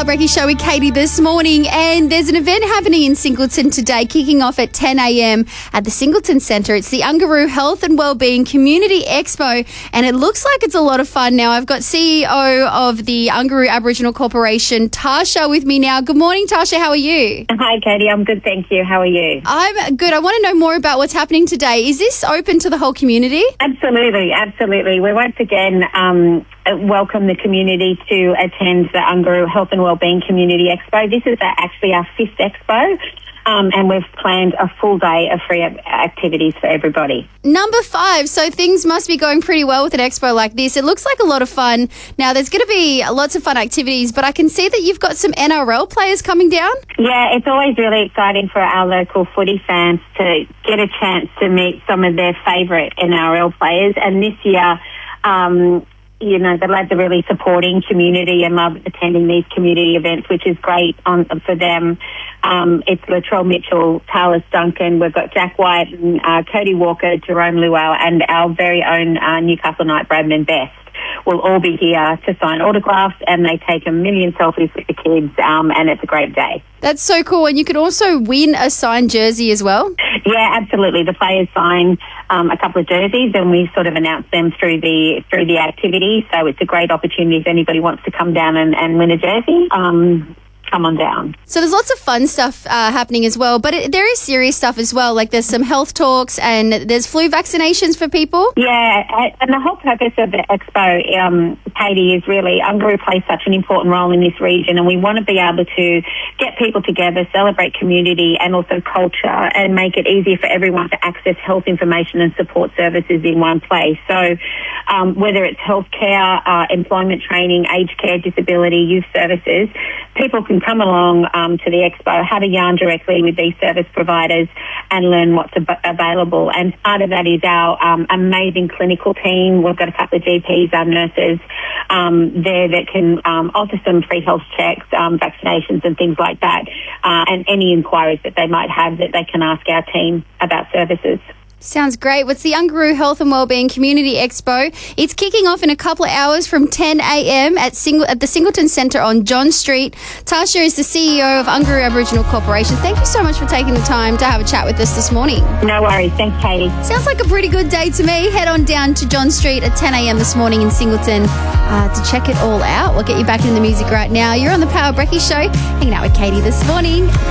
Power Breaky Show with Katie this morning, and there's an event happening in Singleton today, kicking off at 10 a.m. at the Singleton Centre. It's the Ungaroo Health and Wellbeing Community Expo, and it looks like it's a lot of fun. Now, I've got CEO of the Ungaroo Aboriginal Corporation, Tasha, with me now. Good morning, Tasha. How are you? Hi, Katie. I'm good, thank you. How are you? I'm good. I want to know more about what's happening today. Is this open to the whole community? Absolutely. We once again welcome the community to attend the Ungaroo Health and Wellbeing Community Expo. This is actually our fifth expo, and we've planned a full day of free activities for everybody. Number 5, so things must be going pretty well with an expo like this. It looks like a lot of fun. Now, there's going to be lots of fun activities, but I can see that you've got some NRL players coming down. Yeah, it's always really exciting for our local footy fans to get a chance to meet some of their favourite NRL players, and this year, the lads are really supporting community and love attending these community events, which is great for them. It's Latrell Mitchell, Talis Duncan, we've got Jack White and Cody Walker, Jerome Luau, and our very own Newcastle Knight, Bradman Best. Will all be here to sign autographs, and they take a million selfies with the kids, and it's a great day. That's so cool. And you can also win a signed jersey as well. Yeah, absolutely. The players sign a couple of jerseys, and we sort of announce them through the activity. So it's a great opportunity if anybody wants to come down and win a jersey. Come on down. So there's lots of fun stuff happening as well, but there is serious stuff as well. Like there's some health talks and there's flu vaccinations for people. Yeah, and the whole purpose of the expo, Katie, is really Ungaroo plays such an important role in this region, and we want to be able to get people together, celebrate community and also culture, and make it easier for everyone to access health information and support services in one place. So whether it's healthcare, employment training, aged care, disability, youth services, people can come along to the expo, have a yarn directly with these service providers and learn what's available. And part of that is our amazing clinical team. We've got a couple of GPs, our nurses there that can offer some free health checks, vaccinations and things like that, and any inquiries that they might have that they can ask our team about services. Sounds great. What's the Ungaroo Health and Wellbeing Community Expo? It's kicking off in a couple of hours from 10 a.m. at the Singleton Centre on John Street. Tasha is the CEO of Ungaroo Aboriginal Corporation. Thank you so much for taking the time to have a chat with us this morning. No worries. Thanks, Katie. Sounds like a pretty good day to me. Head on down to John Street at 10 a.m. this morning in Singleton to check it all out. We'll get you back into the music right now. You're on the Power Breaky Show, hanging out with Katie this morning.